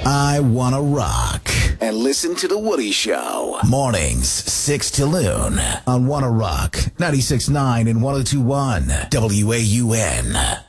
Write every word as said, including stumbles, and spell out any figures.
I Wanna Rock. And listen to The Woody Show. Mornings, six to noon on Wanna Rock, ninety-six point nine and one oh two point one W A U N.